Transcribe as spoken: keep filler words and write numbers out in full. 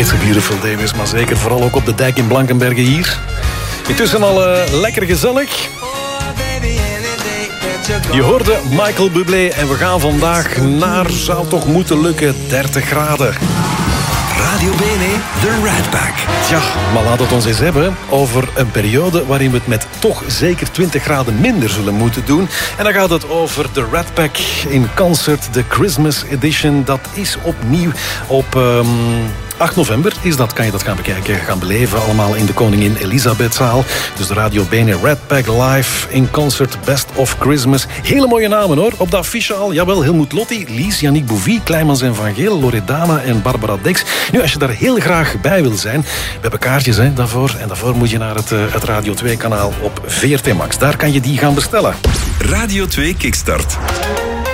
It's a beautiful day, wees maar zeker. Vooral ook op de dijk in Blankenberge hier. Intussen al uh, lekker gezellig. Je hoorde Michael Bublé en we gaan vandaag naar, zou toch moeten lukken, dertig graden. Radio Bene, de Rat Pack. Tja, maar laat het ons eens hebben over een periode waarin we het met toch zeker twintig graden minder zullen moeten doen. En dan gaat het over de Rat Pack in concert, de Christmas Edition. Dat is opnieuw op um, acht november. Is dat, kan je dat gaan bekijken, gaan beleven. Allemaal in de Koningin Elisabethzaal. Dus de Radio Bene Rat Pack live in concert Best of Christmas. Hele mooie namen hoor. Op de affiche al, jawel, Helmut Lotti, Lies, Yannick Bouvy, Kleimans en Van Geel, Loredana en Barbara Dex. Nu, als je daar heel graag bij wil zijn, we hebben kaartjes hè, daarvoor. En daarvoor moet je naar het, uh, het Radio twee kanaal op V R T Max. Daar kan je die gaan bestellen. Radio twee Kickstart.